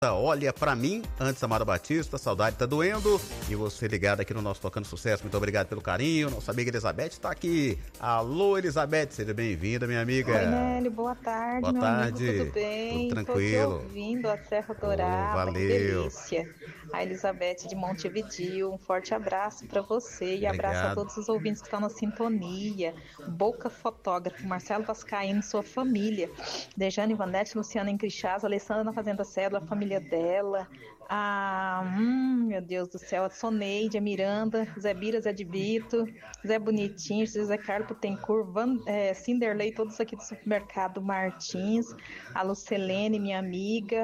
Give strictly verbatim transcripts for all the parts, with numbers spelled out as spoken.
Olha pra mim, antes Amada Batista, saudade tá doendo. E você ligado aqui no nosso Tocando Sucesso, muito obrigado pelo carinho. Nossa amiga Elizabeth tá aqui. Alô, Elizabeth, seja bem-vinda, minha amiga. Oi, Nélio, boa tarde, boa meu tarde. amigo, tudo bem? Tudo tranquilo. Tô aqui ouvindo a Serra Dourada, oh, valeu. Que delícia. A Elizabeth de Montevideo, um forte abraço pra você e obrigado. Abraço a todos os ouvintes que estão na sintonia. Boca Fotógrafo, Marcelo Vascaíno, sua família. Dejane Vanete, Luciana Encrichaz, Alessandra na Fazenda Cédula, a família dela. A, hum, meu Deus do céu, a Soneide, a Miranda, Zé Bira, Zé de Brito, Zé Bonitinho, José Carlos Putencourt, Van, é, Cinderley, todos aqui do supermercado Martins, a Lucelene, minha amiga,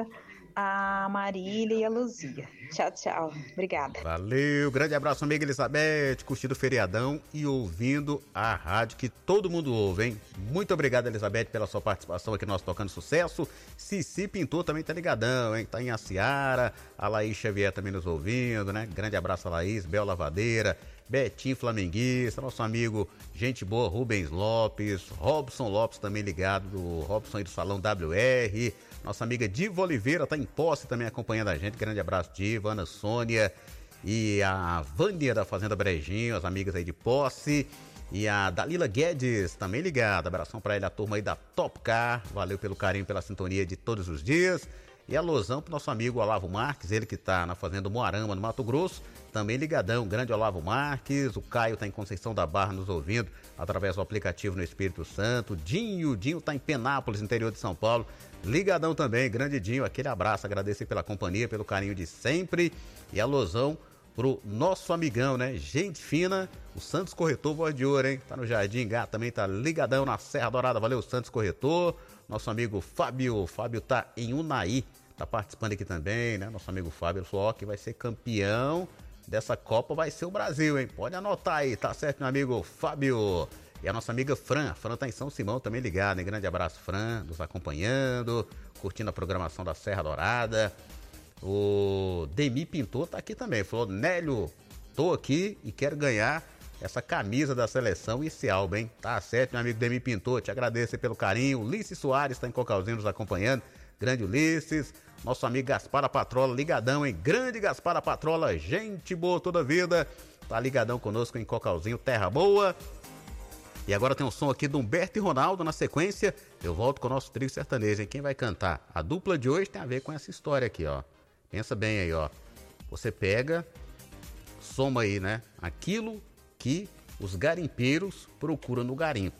a Marília e a Luzia. Tchau, tchau. Obrigada. Valeu, grande abraço, amiga Elizabeth, curtindo o feriadão e ouvindo a rádio que todo mundo ouve, hein? Muito obrigado, Elizabeth, pela sua participação aqui no nosso Tocando Sucesso. Cici Pintor também tá ligadão, hein? Tá em Aciara, a Laís Xavier também nos ouvindo, né? Grande abraço a Laís, Bel Lavadeira, Betinho Flamenguista, nosso amigo gente boa, Rubens Lopes, Robson Lopes também ligado, do Robson e do Salão W R, nossa amiga Diva Oliveira tá em Posse também acompanhando a gente, grande abraço Diva, Ana Sônia e a Vânia da Fazenda Brejinho, as amigas aí de Posse, e a Dalila Guedes também ligada, abração pra ele, a turma aí da Top Car, valeu pelo carinho, pela sintonia de todos os dias. E a alusão pro nosso amigo Olavo Marques, ele que tá na Fazenda Moarama, no Mato Grosso, também ligadão, grande Olavo Marques, o Caio tá em Conceição da Barra nos ouvindo, através do aplicativo no Espírito Santo, Dinho, Dinho tá em Penápolis, interior de São Paulo, ligadão também, grande Dinho, aquele abraço, agradecer pela companhia, pelo carinho de sempre, e a alusão pro nosso amigão, né, gente fina, o Santos Corretor Voz de Ouro, hein, tá no Jardim Gá, também tá ligadão na Serra Dourada, valeu Santos Corretor, nosso amigo Fábio, Fábio tá em Unai, tá participando aqui também, né? Nosso amigo Fábio falou que vai ser campeão dessa Copa, vai ser o Brasil, hein? Pode anotar aí, tá certo, meu amigo Fábio? E a nossa amiga Fran, a Fran tá em São Simão também ligada, hein? Grande abraço, Fran, nos acompanhando, curtindo a programação da Serra Dourada. O Demi Pintor tá aqui também, falou, Nélio, tô aqui e quero ganhar essa camisa da seleção e esse álbum, hein? Tá certo, meu amigo Demi Pintor, te agradeço aí pelo carinho. Ulisses Soares tá em Cocalzinho nos acompanhando, grande Ulisses. Nosso amigo Gaspar a Patrola, ligadão, hein? Grande Gaspar a Patrola, gente boa toda a vida. Tá ligadão conosco em Cocalzinho, terra boa. E agora tem um som aqui do Humberto e Ronaldo na sequência. Eu volto com o nosso trio sertanejo, hein? Quem vai cantar? A dupla de hoje tem a ver com essa história aqui, ó. Pensa bem aí, ó. Você pega, soma aí, né? Aquilo que os garimpeiros procuram no garimpo,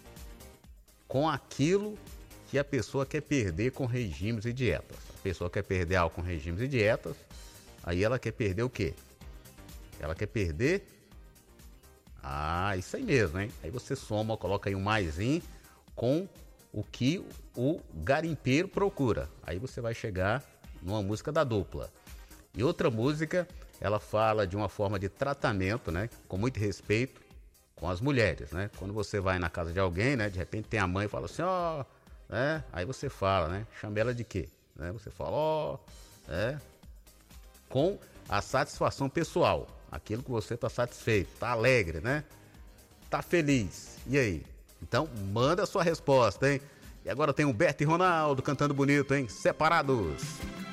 com aquilo que a pessoa quer perder com regimes e dietas. A pessoa quer perder algo com regimes e dietas, aí ela quer perder o quê? Ela quer perder... Ah, isso aí mesmo, hein? Aí você soma, coloca aí um maisinho com o que o garimpeiro procura. Aí você vai chegar numa música da dupla. E outra música, ela fala de uma forma de tratamento, né? Com muito respeito com as mulheres, né? Quando você vai na casa de alguém, né? De repente tem a mãe e fala assim, ó... Oh, É, aí você fala, né? Chama ela de quê? Né? Você fala, ó, oh, é, com a satisfação pessoal, aquilo que você tá satisfeito, tá alegre, né? Tá feliz. E aí? Então, manda a sua resposta, hein? E agora tem Humberto e Ronaldo cantando bonito, hein? Separados.